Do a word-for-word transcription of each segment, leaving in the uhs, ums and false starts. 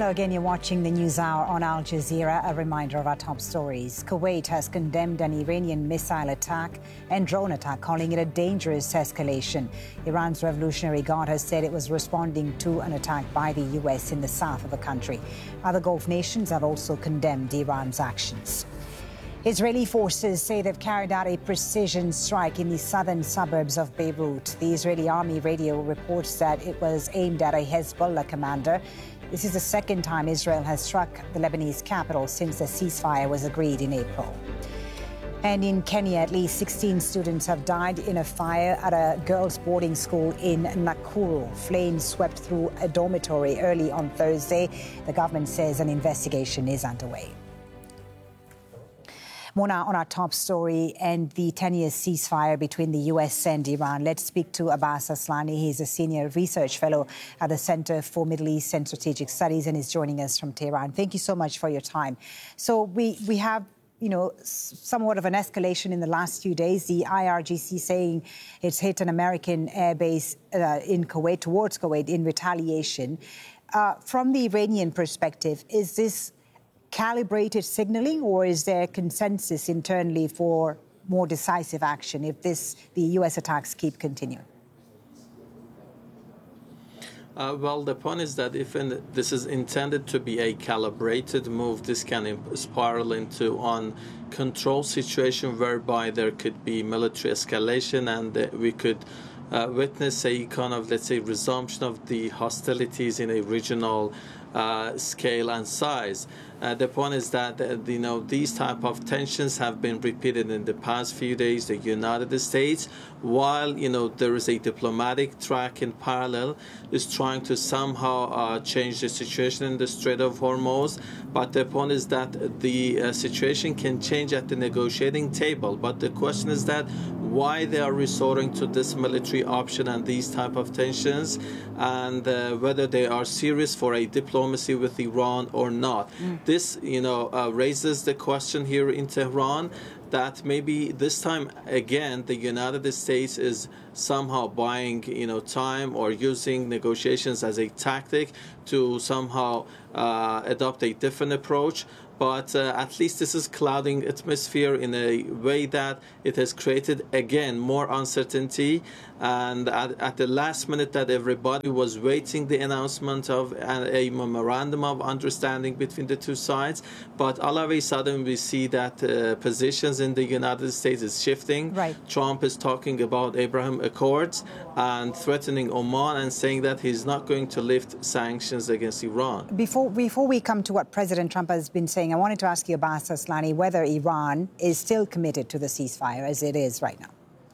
Hello again, you're watching the News Hour on Al Jazeera. A reminder of our top stories. Kuwait has condemned an Iranian missile attack and drone attack, calling it a dangerous escalation. Iran's Revolutionary Guard has said it was responding to an attack by the U S in the south of the country. Other Gulf nations have also condemned Iran's actions. Israeli forces say they've carried out a precision strike in the southern suburbs of Beirut. The Israeli army radio reports that it was aimed at a Hezbollah commander. This is the second time Israel has struck the Lebanese capital since the ceasefire was agreed in April. And in Kenya, at least sixteen students have died in a fire at a girls' boarding school in Nakuru. Flames swept through a dormitory early on Thursday. The government says an investigation is underway. More now on our top story and the ten-year ceasefire between the U S and Iran. Let's speak to Abbas Aslani. He's a senior research fellow at the Center for Middle East and Strategic Studies and is joining us from Tehran. Thank you so much for your time. So we, we have, you know, somewhat of an escalation in the last few days. The I R G C saying it's hit an American airbase uh, in Kuwait, towards Kuwait, in retaliation. Uh, from the Iranian perspective, is this calibrated signaling, or is there consensus internally for more decisive action if this the U S attacks keep continuing? Uh, well, the point is that if in, this is intended to be a calibrated move, this can spiral into uncontrolled situation whereby there could be military escalation and uh, we could uh, witness a kind of, let's say, resumption of the hostilities in a regional uh, scale and size. Uh, the point is that uh, you know these type of tensions have been repeated in the past few days. The United States, while you know there is a diplomatic track in parallel, is trying to somehow uh, change the situation in the Strait of Hormuz. But the point is that the uh, situation can change at the negotiating table. But the question is that why they are resorting to this military option and these type of tensions, and uh, whether they are serious for a diplomacy with Iran or not. Mm. This, you know, uh, raises the question here in Tehran that maybe this time again the United States is somehow buying, you know, time or using negotiations as a tactic to somehow uh, adopt a different approach. But uh, at least this is clouding atmosphere in a way that it has created, again, more uncertainty. And at, at the last minute that everybody was waiting the announcement of a, a memorandum of understanding between the two sides. But all of a sudden we see that uh, positions in the United States is shifting. Right. Trump is talking about Abraham Accords and threatening Oman and saying that he's not going to lift sanctions against Iran. Before, before we come to what President Trump has been saying, I wanted to ask you, Abbas Aslani, whether Iran is still committed to the ceasefire as it is right now.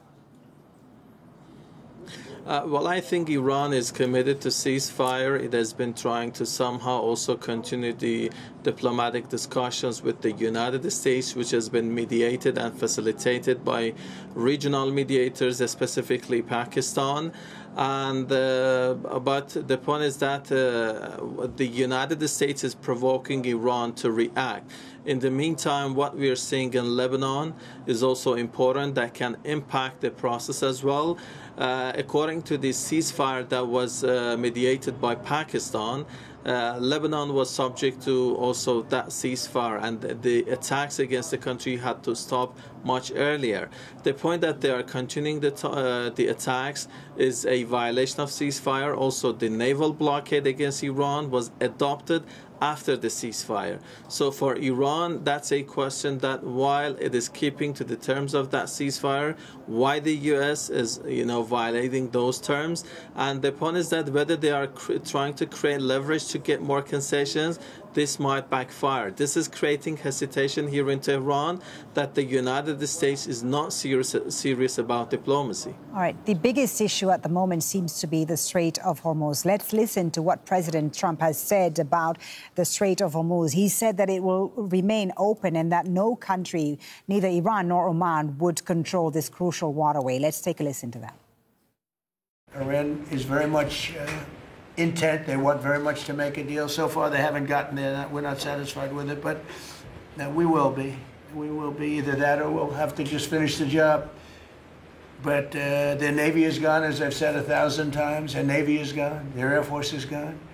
Uh, well, I think Iran is committed to ceasefire. It has been trying to somehow also continue the diplomatic discussions with the United States, which has been mediated and facilitated by regional mediators, specifically Pakistan. And uh, but the point is that uh, the United States is provoking Iran to react. In the meantime, what we are seeing in Lebanon is also important that can impact the process as well. Uh, according to the ceasefire that was uh, mediated by Pakistan, uh, Lebanon was subject to also that ceasefire, and the attacks against the country had to stop much earlier. The point that they are continuing the, uh, the attacks is a violation of ceasefire. Also, the naval blockade against Iran was adopted after the ceasefire. So for Iran, that's a question that while it is keeping to the terms of that ceasefire, why the U S is, you know, violating those terms. And the point is that whether they are trying to create leverage to get more concessions, this might backfire. This is creating hesitation here in Tehran that the United States is not serious, serious about diplomacy. All right. The biggest issue at the moment seems to be the Strait of Hormuz. Let's listen to what President Trump has said about the Strait of Hormuz. He said that it will remain open and that no country, neither Iran nor Oman, would control this crucial waterway. Let's take a listen to that. Iran is very much uh, intent. They want very much to make a deal. So far, they haven't gotten there. We're not satisfied with it, but uh, we will be. We will be either that or we'll have to just finish the job. But uh, their Navy is gone, as I've said a thousand times. Their Navy is gone. Their Air Force is gone.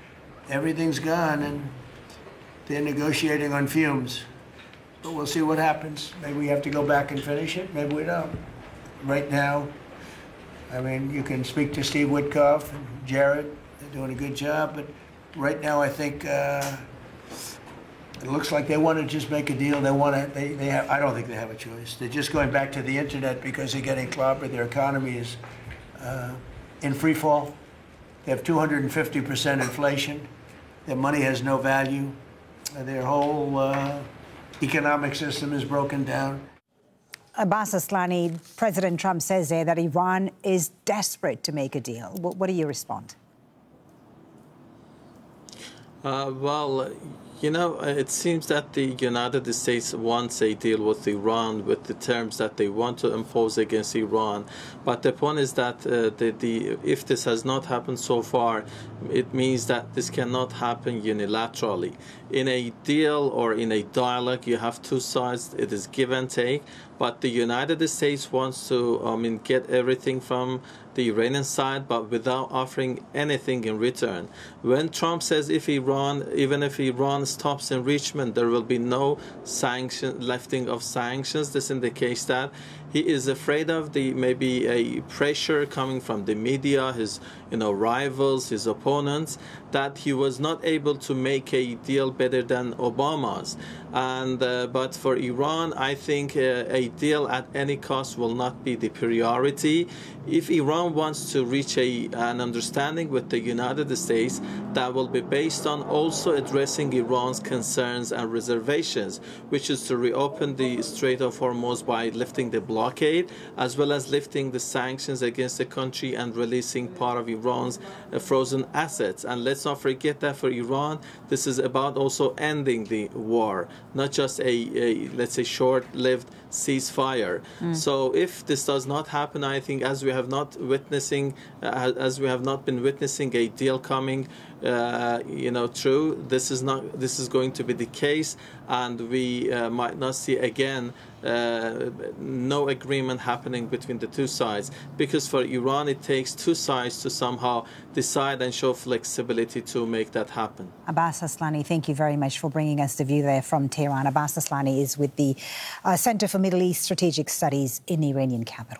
everything's gone and they're negotiating on fumes. But we'll see what happens. Maybe we have to go back and finish it. Maybe we don't. Right now, I mean, you can speak to Steve Witkoff and Jared. They're doing a good job. But right now, I think uh, it looks like they want to just make a deal. They want to. They, they have. I don't think they have a choice. They're just going back to the internet because they're getting clobbered. Their economy is uh, in free fall. They have two hundred fifty percent inflation. Their money has no value. Their whole uh, economic system is broken down. Abbas Aslani, President Trump says there that Iran is desperate to make a deal. What, what do you respond? Uh, well, you know, it seems that the United States wants a deal with Iran with the terms that they want to impose against Iran. But the point is that uh, the, the, if this has not happened so far, it means that this cannot happen unilaterally. In a deal or in a dialogue, you have two sides. It is give and take. But the United States wants to, I mean, get everything from the Iranian side, but without offering anything in return. When Trump says if Iran, even if Iran stops enrichment, there will be no sanction, lifting of sanctions, this indicates that he is afraid of the maybe a pressure coming from the media, his you know rivals, his opponents, that he was not able to make a deal better than Obama's. And uh, but for Iran, I think uh, a deal at any cost will not be the priority. If Iran wants to reach a, an understanding with the United States, that will be based on also addressing Iran's concerns and reservations, which is to reopen the Strait of Hormuz by lifting the blockade, as well as lifting the sanctions against the country and releasing part of Iran's uh, frozen assets. And let's not forget that for Iran, this is about also ending the war, not just a, a let's say, short-lived ceasefire. Mm. So if this does not happen, I think as we have not witnessing, uh, as we have not been witnessing a deal coming, uh, you know, true, this is not, this is going to be the case, and we uh, might not see again uh, no agreement happening between the two sides, because for Iran it takes two sides to somehow decide and show flexibility to make that happen. Abbas Aslani, thank you very much for bringing us the view there from Tehran. Abbas Aslani is with the uh, Center for Middle East Strategic Studies in the Iranian capital.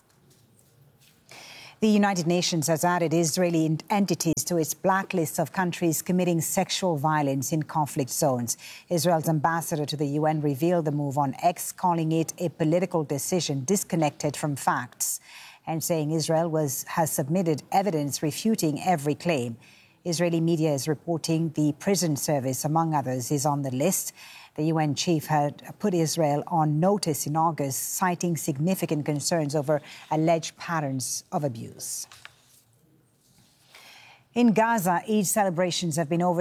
The United Nations has added Israeli entities to its blacklist of countries committing sexual violence in conflict zones. Israel's ambassador to the U N revealed the move on X, calling it a political decision disconnected from facts, and saying Israel was, has submitted evidence refuting every claim. Israeli media is reporting the prison service, among others, is on the list. The U N chief had put Israel on notice in August, citing significant concerns over alleged patterns of abuse. In Gaza, Eid celebrations have been over